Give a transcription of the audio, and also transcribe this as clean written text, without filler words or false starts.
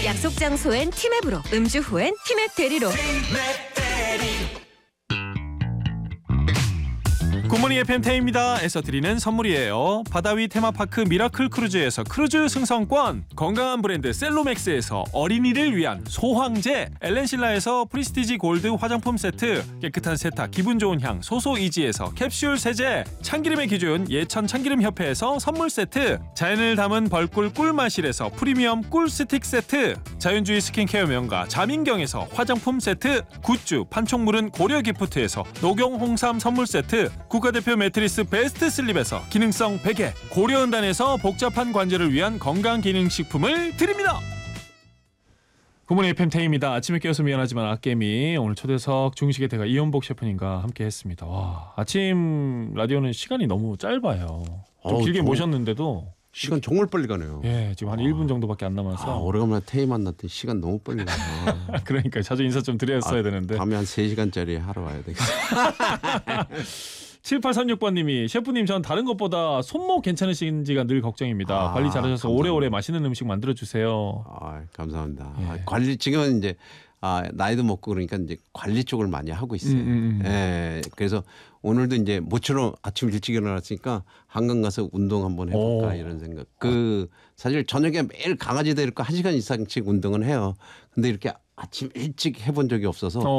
약속 장소엔 티맵으로, 음주 후엔 티맵 대리로. 굿모닝 FM 태희입니다.에서 드리는 선물이에요. 바다위 테마파크 미라클 크루즈에서 크루즈 승선권, 건강한 브랜드 셀로맥스에서 어린이를 위한 소황제, 엘렌실라에서 프리스티지 골드 화장품 세트, 깨끗한 세탁 기분 좋은 향 소소이지에서 캡슐 세제, 참기름의 기준 예천 참기름협회에서 선물 세트, 자연을 담은 벌꿀 꿀마실에서 프리미엄 꿀 스틱 세트, 자연주의 스킨케어 명가 자민경에서 화장품 세트, 굿즈 판촉물은 고려기프트에서 녹용 홍삼 선물 세트, 국가대표 매트리스 베스트 슬립에서 기능성 베개, 고려은단에서 복잡한 관절을 위한 건강기능식품을 드립니다. 굿모닝 FM 태희입니다. 아침에 깨어서 미안하지만 악개미, 오늘 초대석 중식의 대가 이연복 셰프님과 함께했습니다. 와, 아침 라디오는 시간이 너무 짧아요. 좀 길게 모셨는데도 시간 정말 빨리 가네요. 예, 지금 한 1분 정도밖에 안 남아서. 오래간만에 태희 만났더니 시간 너무 빨리 가요. 그러니까 자주 인사 좀 드렸어야 되는데. 밤에 한 3시간짜리 하러 와야 되겠어요. 7836번님이 셰프님, 전 다른 것보다 손목 괜찮으신지가 늘 걱정입니다. 관리 잘하셔서 감사합니다. 오래오래 맛있는 음식 만들어주세요. 감사합니다. 예. 관리 지금은 이제 나이도 먹고 그러니까 이제 관리 쪽을 많이 하고 있어요. 예, 그래서 오늘도 이제 모처럼 아침 일찍 일어났으니까 한강 가서 운동 한번 해볼까 이런 생각. 사실 저녁에 매일 강아지 데리고 1시간 이상씩 운동은 해요. 근데 이렇게 아침 일찍 해본 적이 없어서